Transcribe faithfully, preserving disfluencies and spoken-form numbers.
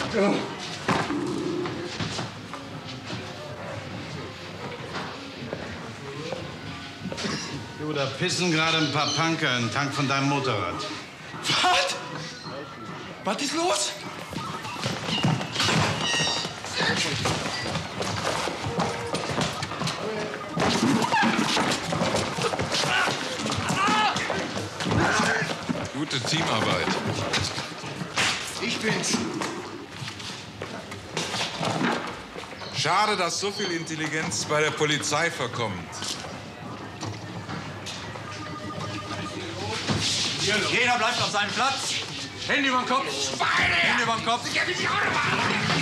Du, da pissen gerade ein paar Punker in den Tank von deinem Motorrad. Was? Was ist los? Gute Teamarbeit. Ich bin's. Schade, dass so viel Intelligenz bei der Polizei verkommt. Jeder bleibt auf seinem Platz. Hände über den Kopf. Hände über den Kopf.